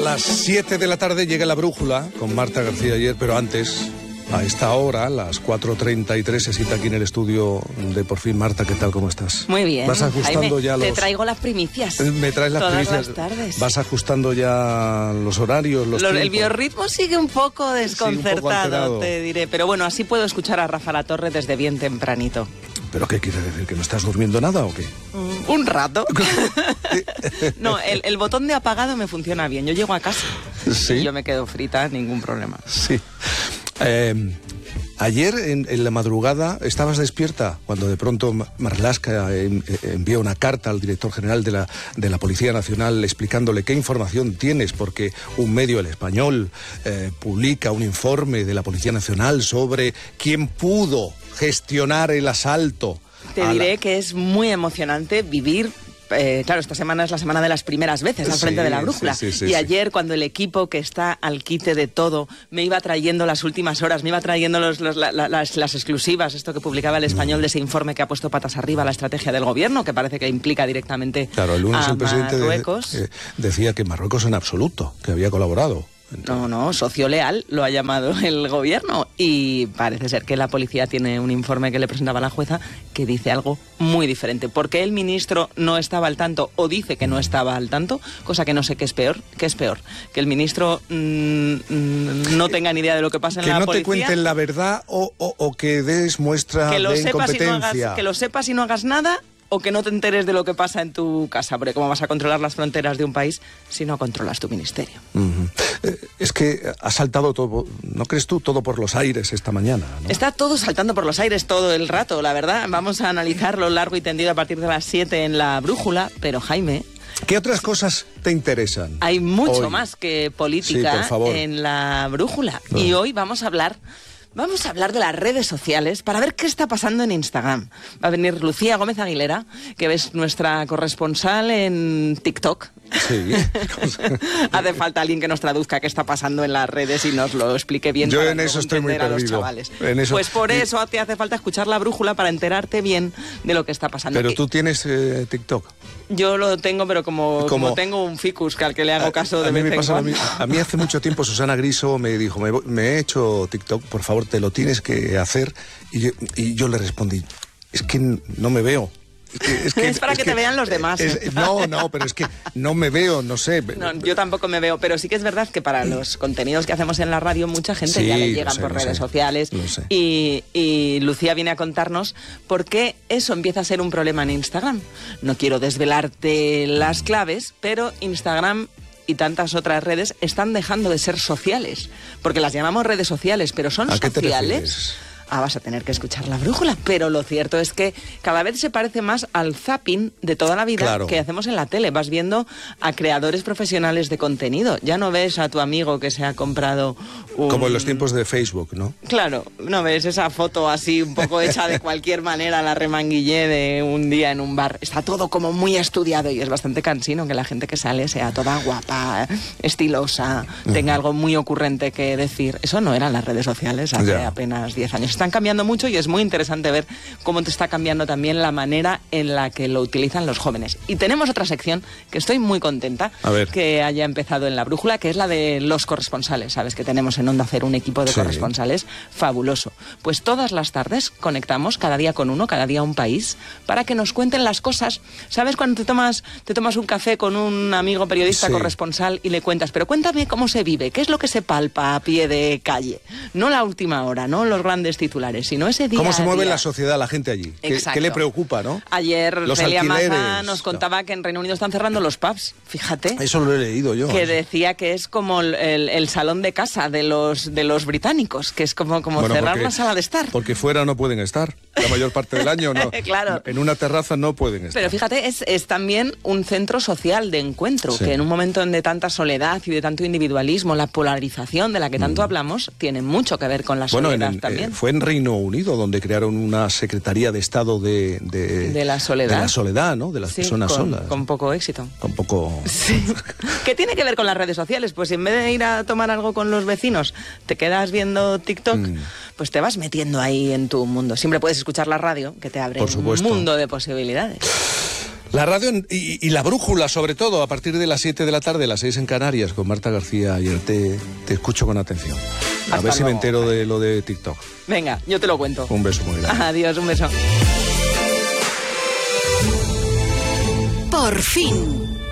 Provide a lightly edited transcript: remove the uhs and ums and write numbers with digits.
las 7 de la tarde llega La Brújula con Marta García Ayer, pero antes, a esta hora, las 4:33, se cita aquí en el estudio de Por Fin. Marta, ¿qué tal? ¿Cómo estás? Muy bien. ¿Vas ajustando Jaime, ya los...? Te traigo las primicias. Me traes las todas primicias. Las tardes. ¿Vas ajustando ya los horarios, los tiempos? El biorritmo sigue un poco desconcertado, te diré. Pero bueno, así puedo escuchar a Rafa Latorre desde bien tempranito. ¿Pero qué quiere decir? ¿Que no estás durmiendo nada o qué? Un rato. No, el botón de apagado me funciona bien. Yo llego a casa y yo me quedo frita, ningún problema. Sí. Ayer en la madrugada estabas despierta cuando de pronto Marlaska envió una carta al director general de la Policía Nacional explicándole qué información tienes, porque un medio, El Español, publica un informe de la Policía Nacional sobre quién pudo gestionar el asalto. Te diré que es muy emocionante vivir. Claro, esta semana es la semana de las primeras veces al frente de La Brújula. Y ayer, cuando el equipo que está al quite de todo me iba trayendo las últimas horas, me iba trayendo las exclusivas, esto que publicaba El Español de ese informe que ha puesto patas arriba la estrategia del gobierno, que parece que implica directamente el lunes el presidente Marruecos. Decía que Marruecos en absoluto, que había colaborado. No, socio leal lo ha llamado el gobierno, y parece ser que la policía tiene un informe que le presentaba la jueza que dice algo muy diferente. ¿Por qué el ministro no estaba al tanto o dice que no estaba al tanto? Cosa que no sé qué es peor. ¿Qué es peor? ¿Que el ministro no tenga ni idea de lo que pasa en la policía? Que no te cuenten la verdad o que des muestra de incompetencia. Que lo sepas y no hagas nada, o que no te enteres de lo que pasa en tu casa, porque ¿cómo vas a controlar las fronteras de un país si no controlas tu ministerio? Es que ha saltado todo, ¿no crees tú? Todo por los aires esta mañana, ¿no? Está todo saltando por los aires todo el rato, la verdad. Vamos a analizarlo largo y tendido a partir de las 7 en La Brújula, pero Jaime... ¿Qué otras cosas te interesan? Hay mucho hoy? Más que política por favor. En La Brújula. Y hoy vamos a hablar de las redes sociales para ver qué está pasando en Instagram. Va a venir Lucía Gómez Aguilera, que es nuestra corresponsal en TikTok. Sí. Hace falta alguien que nos traduzca qué está pasando en las redes y nos lo explique bien. Yo para en eso estoy muy perdido. Pues por eso te hace falta escuchar La Brújula para enterarte bien de lo que está pasando. Pero tú tienes TikTok. Yo lo tengo, pero como tengo un ficus que al que le hago caso de vez en cuando. A mí hace mucho tiempo Susana Griso me dijo, me he hecho TikTok, por favor, te lo tienes que hacer. Y yo le respondí, es que no me veo. Es para que te vean los demás. No, pero es que no me veo, no sé. No, yo tampoco me veo, pero sí que es verdad que para los contenidos que hacemos en la radio, mucha gente ya le llegan por redes sociales. Y Lucía viene a contarnos por qué eso empieza a ser un problema en Instagram. No quiero desvelarte las claves, pero Instagram y tantas otras redes están dejando de ser sociales, porque las llamamos redes sociales, pero son sociales. ¿A qué te refieres? Vas a tener que escuchar La Brújula, pero lo cierto es que cada vez se parece más al zapping de toda la vida que hacemos en la tele. Vas viendo a creadores profesionales de contenido. Ya no ves a tu amigo que se ha comprado como en los tiempos de Facebook, ¿no? Claro, no ves esa foto así un poco hecha de cualquier manera, la remanguillé de un día en un bar. Está todo como muy estudiado y es bastante cansino que la gente que sale sea toda guapa, estilosa, tenga algo muy ocurrente que decir. Eso no eran las redes sociales hace apenas 10 años. Están cambiando mucho y es muy interesante ver cómo te está cambiando también la manera en la que lo utilizan los jóvenes. Y tenemos otra sección que estoy muy contenta que haya empezado en La Brújula, que es la de los corresponsales. Sabes que tenemos en Onda Cero un equipo de corresponsales fabuloso. Pues todas las tardes conectamos, cada día con uno, cada día un país, para que nos cuenten las cosas. ¿Sabes cuando te tomas un café con un amigo periodista corresponsal y le cuentas, pero cuéntame cómo se vive, qué es lo que se palpa a pie de calle? No la última hora, no los grandes titulares, sino ese día. ¿Cómo se mueve la sociedad, la gente allí? ¿Qué le preocupa, no? Ayer Celia Maza nos contaba que en Reino Unido están cerrando los pubs, fíjate. Eso lo he leído yo. Que decía que es como el salón de casa de los británicos, que es como cerrar la sala de estar. Porque fuera no pueden estar. La mayor parte del año no. Claro. En una terraza no pueden estar. Pero fíjate, es también un centro social de encuentro, que en un momento de tanta soledad y de tanto individualismo, la polarización de la que tanto hablamos, tiene mucho que ver con la soledad también. Fue en Reino Unido donde crearon una Secretaría de Estado de la soledad. De la soledad, ¿no? De las personas solas. Con poco éxito. Con poco... Sí. ¿Qué tiene que ver con las redes sociales? Pues en vez de ir a tomar algo con los vecinos, te quedas viendo TikTok, pues te vas metiendo ahí en tu mundo. Siempre puedes escuchar la radio, que te abre un mundo de posibilidades. La radio y la brújula, sobre todo, a partir de las 7 de la tarde, las 6 en Canarias, con Marta García. Ayer te escucho con atención. A ver si me entero de lo de TikTok. Venga, yo te lo cuento. Un beso muy grande. Adiós, un beso. Por fin.